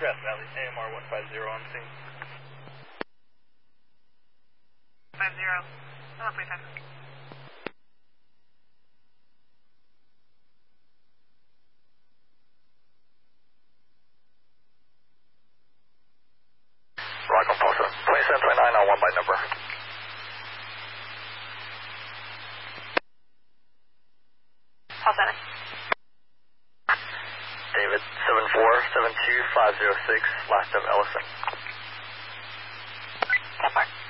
Grass Valley, AMR 150 on scene. 50. Please have. Rock on Tulsa. 2729 on 1 by number. Call center. David, 7472506, last of Ellison. 10-4.